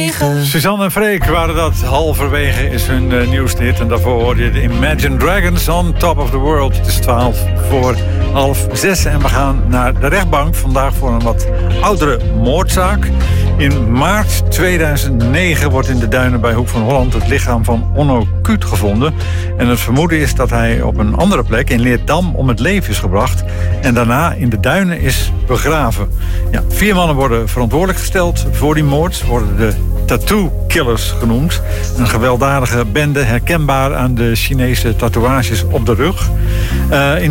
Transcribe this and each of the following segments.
halverwege. Suzanne en Freek waren dat. Halverwege is hun nieuwste hit. En daarvoor hoorde je de Imagine Dragons on Top of the World. Het is 5:12. En we gaan naar de rechtbank. Vandaag voor een wat oudere moordzaak. In maart 2009 wordt in de duinen bij Hoek van Holland het lichaam van Onno Kuut gevonden. En het vermoeden is dat hij op een andere plek in Leerdam om het leven is gebracht. En daarna in de duinen is begraven. Ja, 4 mannen worden verantwoordelijk gesteld voor die moord. Worden de Tattoo Killers genoemd. Een gewelddadige bende, herkenbaar aan de Chinese tatoeages op de rug. In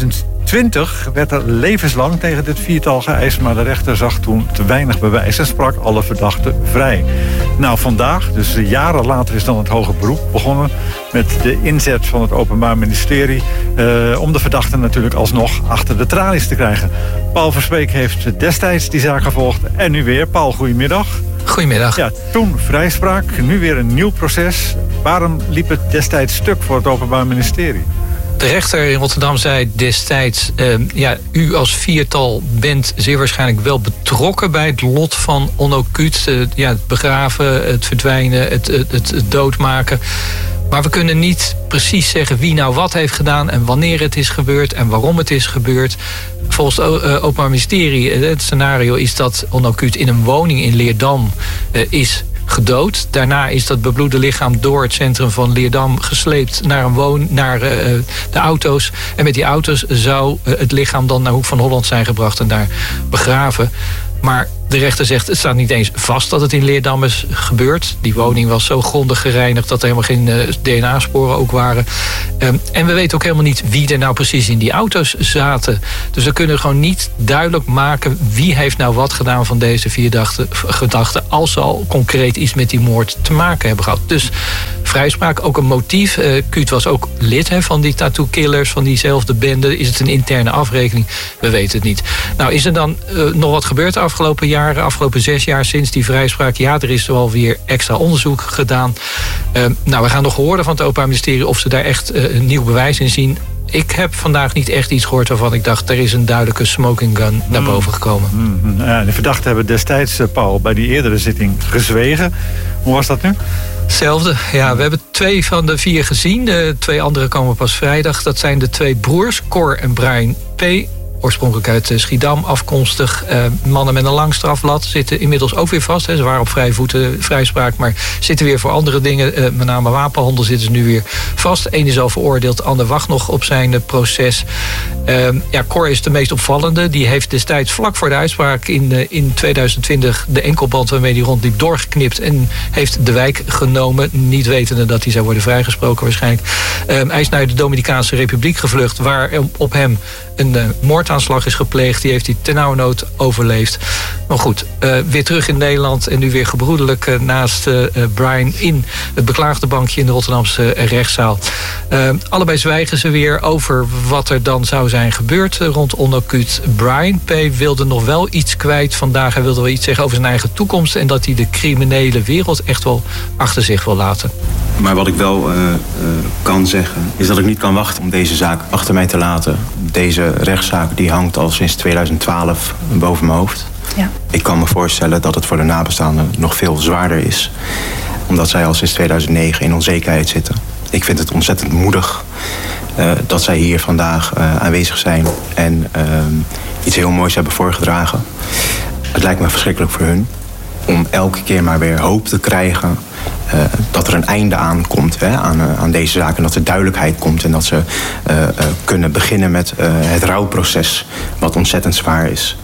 2020 werd er levenslang tegen dit viertal geëist, maar de rechter zag toen te weinig bewijs en sprak alle verdachten vrij. Nou, vandaag, dus jaren later, is dan het hoger beroep begonnen met de inzet van het Openbaar Ministerie om de verdachten natuurlijk alsnog achter de tralies te krijgen. Paul Verspeek heeft destijds die zaak gevolgd en nu weer. Paul, goedemiddag. Goedemiddag. Ja, toen vrijspraak, nu weer een nieuw proces. Waarom liep het destijds stuk voor het Openbaar Ministerie? De rechter in Rotterdam zei destijds... u als viertal bent zeer waarschijnlijk wel betrokken bij het lot van Onno Kuut. Het begraven, het verdwijnen, het doodmaken. Maar we kunnen niet precies zeggen wie nou wat heeft gedaan en wanneer het is gebeurd en waarom het is gebeurd. Volgens het Openbaar Ministerie, het scenario is dat Onno Kuut in een woning in Leerdam is gedood. Daarna is dat bebloede lichaam door het centrum van Leerdam gesleept naar de auto's. En met die auto's zou het lichaam dan naar Hoek van Holland zijn gebracht en daar begraven. Maar de rechter zegt, het staat niet eens vast dat het in Leerdam is gebeurd. Die woning was zo grondig gereinigd dat er helemaal geen DNA-sporen ook waren. En we weten ook helemaal niet wie er nou precies in die auto's zaten. Dus we kunnen gewoon niet duidelijk maken wie heeft nou wat gedaan van deze 4 gedachten, als ze al concreet iets met die moord te maken hebben gehad. Dus vrijspraak, ook een motief. Kuut was ook lid van die Tattoo Killers, van diezelfde bende. Is het een interne afrekening? We weten het niet. Nou, is er dan nog wat gebeurd de afgelopen jaren, afgelopen 6 jaar sinds die vrijspraak? Ja, er is wel weer extra onderzoek gedaan. We gaan nog horen van het Openbaar Ministerie of ze daar echt een nieuw bewijs in zien. Ik heb vandaag niet echt iets gehoord waarvan ik dacht, er is een duidelijke smoking gun naar boven gekomen. De verdachten hebben destijds, Paul, bij die eerdere zitting gezwegen. Hoe was dat nu? Hetzelfde. Ja, we hebben 2 van de 4 gezien. De 2 andere komen pas vrijdag. Dat zijn de 2 broers, Cor en Brian P. Oorspronkelijk uit Schiedam afkomstig. Mannen met een lang strafblad zitten inmiddels ook weer vast. Ze waren op vrije voeten, vrijspraak, maar zitten weer voor andere dingen. Met name wapenhandel zitten ze nu weer vast. Eén is al veroordeeld, de ander wacht nog op zijn proces. Cor is de meest opvallende. Die heeft destijds vlak voor de uitspraak in 2020 de enkelband waarmee hij rondliep doorgeknipt en heeft de wijk genomen. Niet wetende dat hij zou worden vrijgesproken waarschijnlijk. Hij is naar de Dominicaanse Republiek gevlucht, waar op hem een moordaanslag is gepleegd. Die heeft hij ternauwernood overleefd. Maar goed, weer terug in Nederland en nu weer gebroedelijk naast Brian in het beklaagde bankje in de Rotterdamse rechtszaal. Allebei zwijgen ze weer over wat er dan zou zijn gebeurd rond Onno Kuut. Brian P. wilde nog wel iets kwijt vandaag. Hij wilde wel iets zeggen over zijn eigen toekomst en dat hij de criminele wereld echt wel achter zich wil laten. Maar wat ik wel kan zeggen, is dat ik niet kan wachten om deze zaak achter mij te laten. Deze rechtszaak die hangt al sinds 2012 boven mijn hoofd. Ja. Ik kan me voorstellen dat het voor de nabestaanden nog veel zwaarder is. Omdat zij al sinds 2009 in onzekerheid zitten. Ik vind het ontzettend moedig dat zij hier vandaag aanwezig zijn en iets heel moois hebben voorgedragen. Het lijkt me verschrikkelijk voor hun om elke keer maar weer hoop te krijgen dat er een einde aankomt aan deze zaak. En dat er duidelijkheid komt en dat ze kunnen beginnen met het rouwproces, wat ontzettend zwaar is.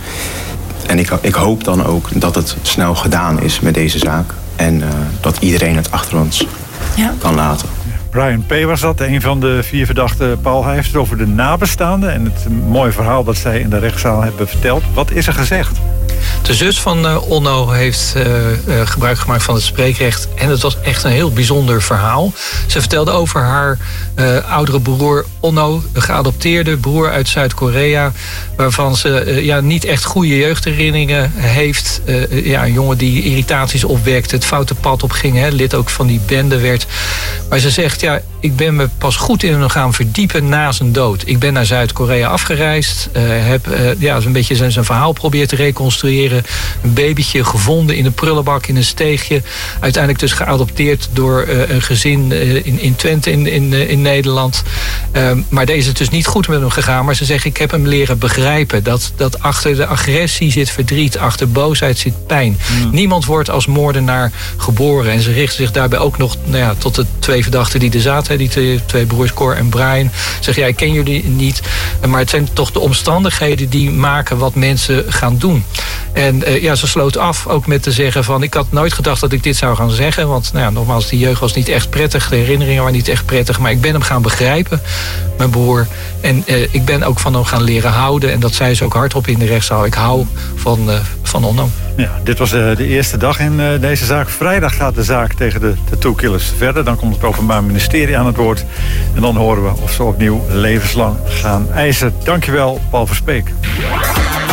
En ik hoop dan ook dat het snel gedaan is met deze zaak. En dat iedereen het achter ons kan laten. Brian P. was dat, een van de 4 verdachten. Paul, hij heeft het over de nabestaanden en het mooie verhaal dat zij in de rechtszaal hebben verteld. Wat is er gezegd? De zus van Onno heeft gebruik gemaakt van het spreekrecht. En het was echt een heel bijzonder verhaal. Ze vertelde over haar oudere broer Onno, een geadopteerde broer uit Zuid-Korea, waarvan ze niet echt goede jeugdherinneringen heeft. Een jongen die irritaties opwekte, het foute pad opging, lid ook van die bende werd. Maar ze zegt, ik ben me pas goed in hem gaan verdiepen na zijn dood. Ik ben naar Zuid-Korea afgereisd, heb een beetje zijn verhaal proberen te reconstrueren. leren. Een babytje gevonden in een prullenbak in een steegje. Uiteindelijk dus geadopteerd door een gezin in Twente in Nederland. Maar deze is het dus niet goed met hem gegaan. Maar ze zeggen, ik heb hem leren begrijpen. Dat achter de agressie zit verdriet. Achter boosheid zit pijn. Niemand wordt als moordenaar geboren. En ze richten zich daarbij ook nog tot de 2 verdachten die er zaten. Die 2 broers Cor en Brian. Zeggen, ik ken jullie niet. Maar het zijn toch de omstandigheden die maken wat mensen gaan doen. En ze sloot af ook met te zeggen van, ik had nooit gedacht dat ik dit zou gaan zeggen. Want nogmaals, die jeugd was niet echt prettig. De herinneringen waren niet echt prettig. Maar ik ben hem gaan begrijpen, mijn broer. En ik ben ook van hem gaan leren houden. En dat zei ze ook hardop in de rechtszaal. Ik hou van Onno. Ja, dit was de eerste dag in deze zaak. Vrijdag gaat de zaak tegen de tattoo-killers verder. Dan komt het Openbaar Ministerie aan het woord. En dan horen we of ze opnieuw levenslang gaan eisen. Dankjewel, Paul Verspeek.